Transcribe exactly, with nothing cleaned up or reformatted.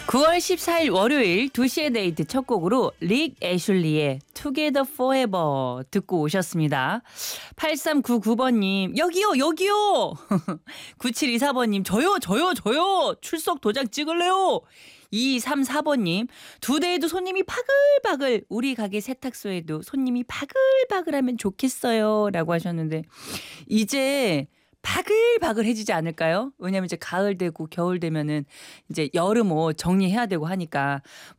구월 십사일 월요일 두 시의 데이트 첫 곡으로 릭 애슐리의 Together Forever 듣고 오셨습니다. 팔삼구구번님 여기요 여기요. 구칠이사번님 저요 저요 저요 출석 도장 찍을래요. 이삼사번님 두 대에도 손님이 바글바글 우리 가게 세탁소에도 손님이 바글바글하면 좋겠어요 라고 하셨는데 이제 바글바글해지지 않을까요? 왜냐면 이제 가을 되고 겨울 되면은 이제 여름 옷 정리해야 되고 하니까